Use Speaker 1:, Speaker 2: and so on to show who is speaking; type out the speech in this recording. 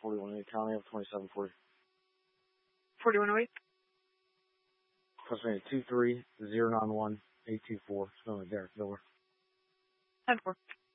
Speaker 1: 4108 County of 2740.
Speaker 2: 4108.
Speaker 1: Pennsylvania 23091 824. Spelling Derek Miller.
Speaker 2: 10-4.